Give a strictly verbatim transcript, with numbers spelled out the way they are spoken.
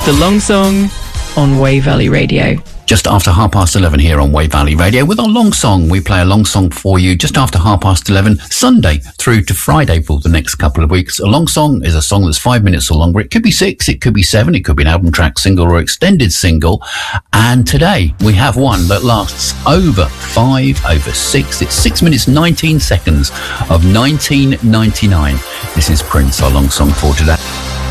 The Long Song on Wave Valley Radio. Just after half past eleven here on Wave Valley Radio with our long song. We play a long song for you just after half past eleven, Sunday through to Friday for the next couple of weeks. A long song is a song that's five minutes or longer. It could be six, it could be seven, it could be an album track, single or extended single. And today we have one that lasts over five, over six. It's six minutes, nineteen seconds of nineteen ninety-nine. This is Prince, our long song for today.